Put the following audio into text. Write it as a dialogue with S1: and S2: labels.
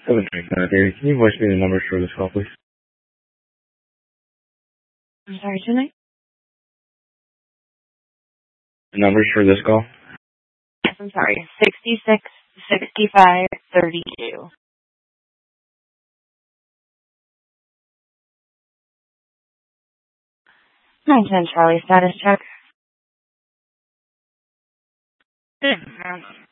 S1: 729 Can you voice me the numbers for this call, please?
S2: I'm sorry, tonight?
S1: The numbers for this call?
S2: Yes, I'm sorry. 66, 65, 32. 910 Charlie, status check.